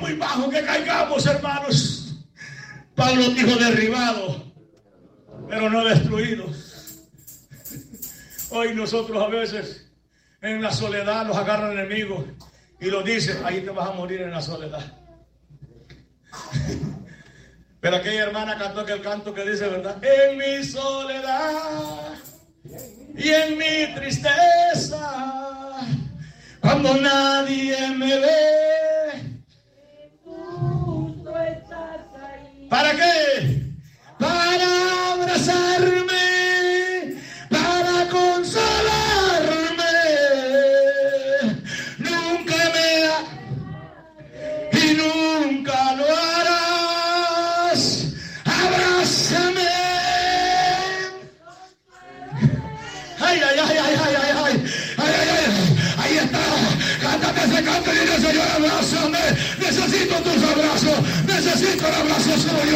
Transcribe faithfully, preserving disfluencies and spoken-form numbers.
muy bajo que caigamos, hermanos. Pablo dijo derribado, pero no destruido. Hoy nosotros a veces en la soledad nos agarra el enemigo y lo dice, ahí te vas a morir en la soledad. Pero aquella hermana cantó aquel canto que dice, ¿verdad? En mi soledad y en mi tristeza, cuando nadie me ve, ¿para qué? Para abrazarme, para consolarme. Nunca me ha y nunca lo harás. Abrázame. Ay, ay, ay, ay, ay, ay, ay, ay, ay, ay. Ahí está. Cántate ese canto y dile, Señor, abrázame. Necesito tus abrazos. Necesito el abrazo suyo.